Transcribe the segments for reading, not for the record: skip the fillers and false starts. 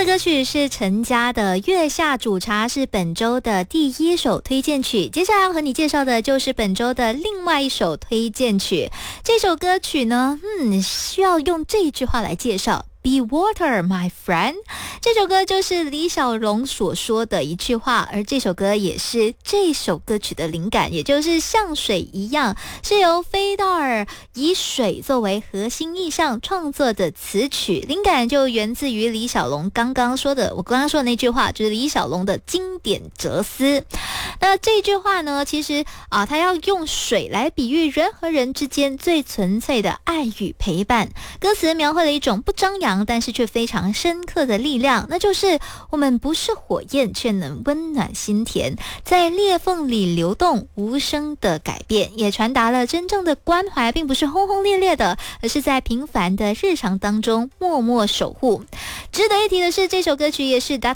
的歌曲是陈嘉的《月下煮茶》，是本周的第一首推荐曲。接下来要和你介绍的就是本周的另外一首推荐曲。这首歌曲呢，需要用这一句话来介绍。Be water, my friend。这首歌就是李小龙所说的一句话，而这首歌也是这首歌曲的灵感，也就是像水一样，是由菲道尔以水作为核心意象创作的词曲，灵感就源自于李小龙我刚刚说的那句话，就是李小龙的经典哲思。那这句话呢，其实他要用水来比喻人和人之间最纯粹的爱与陪伴。歌词描绘了一种不张扬但是却非常深刻的力量，那就是我们不是火焰，却能温暖心田，在裂缝里流动，无声的改变，也传达了真正的关怀，并不是轰轰烈烈的，而是在平凡的日常当中默默守护。值得一提的是，这首歌曲也是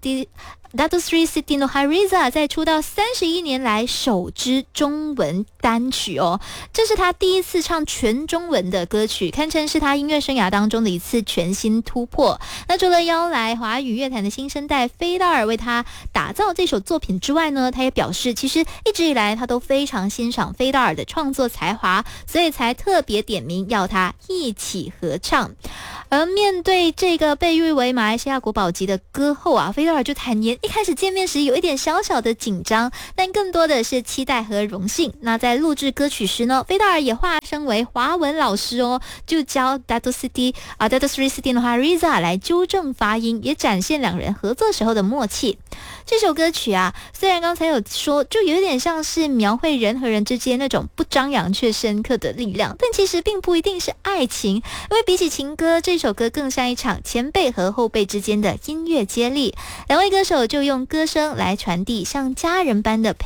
Dato Sri Siti Nurhaliza 在出道31年来首支中文单曲哦，这是他第一次唱全中文的歌曲，堪称是他音乐生涯当中的一次全新突破。那除了邀来华语乐坛的新生代菲道尔为他打造这首作品之外呢，他也表示其实一直以来他都非常欣赏菲道尔的创作才华，所以才特别点名要他一起合唱。而面对这个被誉为马来西亚国宝级的歌后菲道尔就坦言，一开始见面时有一点小小的紧张，但更多的是期待和荣幸。那在录制歌曲时呢，菲道尔也化身为华文老师哦，就教 Dato Sri Siti Nurhaliza 来纠正发音，也展现两人合作时候的默契。这首歌曲虽然刚才有说就有点像是描绘人和人之间那种不张扬却深刻的力量，但其实并不一定是爱情，因为比起情歌，这首歌更像一场前辈和后辈之间的音乐接力。两位歌手就用歌声来传递像家人般的